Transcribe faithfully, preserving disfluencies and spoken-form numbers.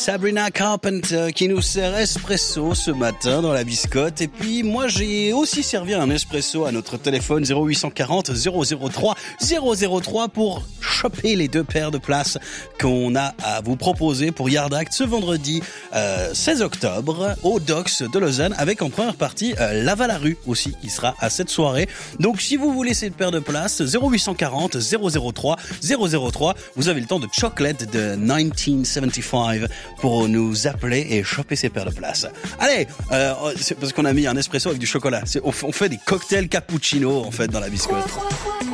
Sabrina Carpenter qui nous sert espresso ce matin dans la biscotte. Et puis moi j'ai aussi servi un espresso à notre téléphone zéro huit quatre zéro zéro zéro trois zéro zéro trois pour choper les deux paires de places qu'on a à vous proposer pour Yard Act ce vendredi euh, seize octobre au Docks de Lausanne, avec en première partie euh, Lava-la-Rue aussi qui sera à cette soirée. Donc si vous voulez cette paire de places, zéro huit quatre zéro zéro zéro trois zéro zéro trois, vous avez le temps de Chocolate de dix-neuf soixante-quinze pour nous appeler et choper ces paires de places. Allez, euh, c'est parce qu'on a mis un espresso avec du chocolat. C'est, on fait des cocktails cappuccino en fait dans la biscotte.